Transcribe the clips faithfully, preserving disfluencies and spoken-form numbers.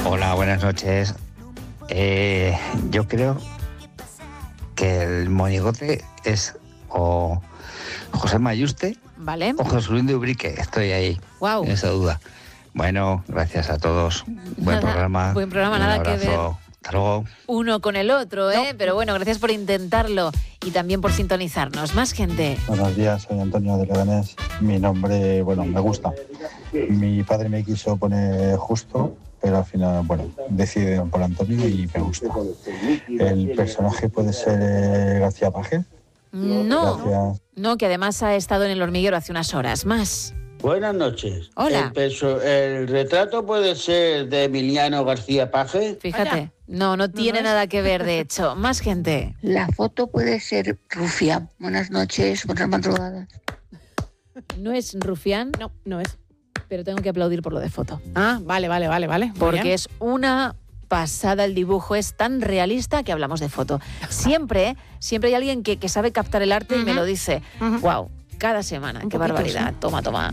Hola, buenas noches. Eh, yo creo que el monigote es o José Mayuste, ¿vale?, o José Luis de Ubrique. Estoy ahí, wow, en esa duda. Bueno, gracias a todos. Buen Nada, programa. buen programa, Un nada que ver abrazo. Hasta luego. uno con el otro, ¿eh? No. Pero bueno, gracias por intentarlo y también por sintonizarnos. Más gente. Buenos días, soy Antonio de Leganés. Mi nombre, bueno, me gusta. Mi padre me quiso poner Justo, pero al final, bueno, decidieron por Antonio y me gusta. ¿El personaje puede ser eh, García Paje? No, Gracias. no, que además ha estado en El Hormiguero hace unas horas. Más. Buenas noches. Hola. El, perso- el retrato puede ser de Emiliano García Paje. Fíjate, Vaya. no, no tiene no es. nada que ver, de hecho. Más gente. La foto puede ser Rufián. Buenas noches, buenas madrugadas. No es Rufián, No, no es. pero tengo que aplaudir por lo de foto. Ah, vale, vale, vale, vale. Muy Porque bien. es una pasada el dibujo, es tan realista que hablamos de foto. Siempre, ¿eh? siempre hay alguien que, que sabe captar el arte y me Ujú. lo dice. Ujú. Wow, cada semana, Un qué poquito, barbaridad. sí. Toma, toma.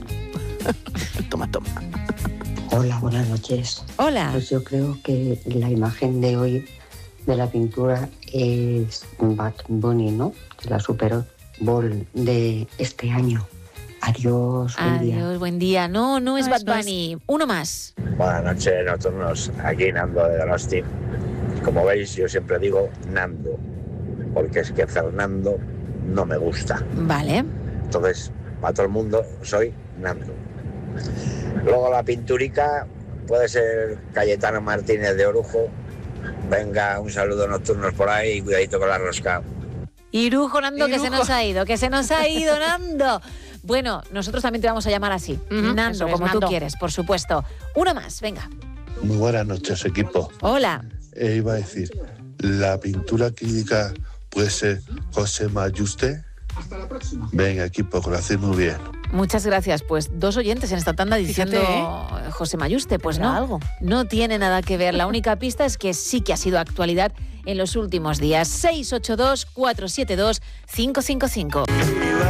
Toma, toma. Hola, buenas noches. Hola. Pues yo creo que la imagen de hoy de la pintura es Bad Bunny, ¿no? De la Super Bowl de este año. Adiós, buen día. Adiós, buen día. No, no es No Bad es, no es. Bunny. Uno más. Buenas noches, nocturnos. Aquí Nando de Donosti. Como veis, yo siempre digo Nando, porque es que Fernando no me gusta. Vale. Entonces, para todo el mundo, soy Nando. Luego la pinturica puede ser Cayetano Martínez de Orujo. Venga, un saludo nocturnos por ahí y cuidadito con la rosca. Irujo, Nando, que se Irujo. nos ha ido, que se nos ha ido, Nando. Bueno, nosotros también te vamos a llamar así. Ujú, Nando, eso es, como tú Nando. quieres, por supuesto. Uno más, venga. Muy buenas noches, equipo. Hola. Eh, iba a decir, la pintura clínica puede ser José Mayuste. Venga, equipo, que lo hacéis muy bien. Muchas gracias. Pues dos oyentes en esta tanda diciendo Fíjate, José Mayuste. Pues Era no, algo. no tiene nada que ver. La única pista es que sí que ha sido actualidad en los últimos días. seis ocho dos, cuatro siete dos, cinco cinco cinco.